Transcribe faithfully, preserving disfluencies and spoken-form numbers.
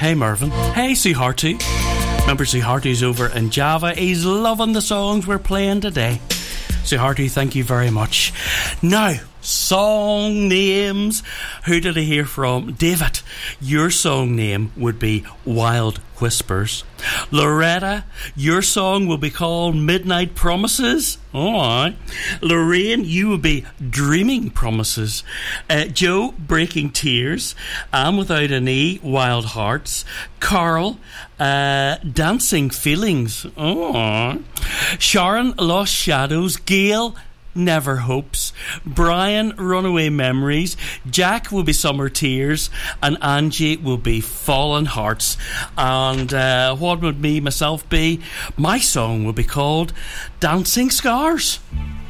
Hey Mervyn. Hey C Harty. Remember C Harty's over in Java. He's loving the songs we're playing today. C Harty, thank you very much. Now, song names. Who did I hear from? David, your song name would be Wild Whispers. Loretta, your song will be called Midnight Promises. Alright. Lorraine, you will be Dreaming Promises. uh, Joe, Breaking Tears. Anne without an E, Wild Hearts. Carl, uh, Dancing Feelings. Alright. Sharon, Lost Shadows. Gail, Never Hopes. Brian, Runaway Memories. Jack will be Summer Tears, and Angie will be Fallen Hearts. And uh, what would me myself be? My song will be called Dancing Scars.